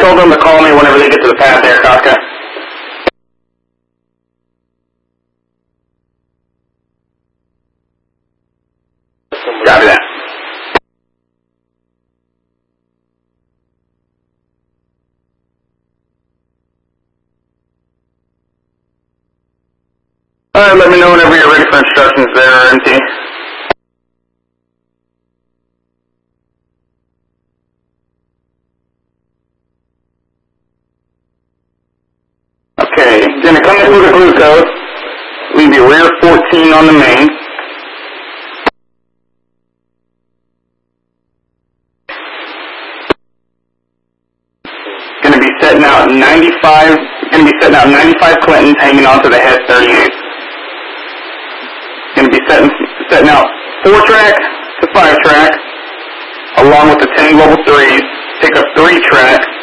told them to call me whenever they get to the pad there, Kafka. Copy that. Alright, let me know whenever you're ready for instructions there, MT. Okay, gonna come in with a glucose. Leave your rear 14 on the main. Gonna be setting out 95 Clintons hanging onto the head 38. Gonna be setting out 4-track to 5-track, along with the 10 global 3s. Pick up 3-track.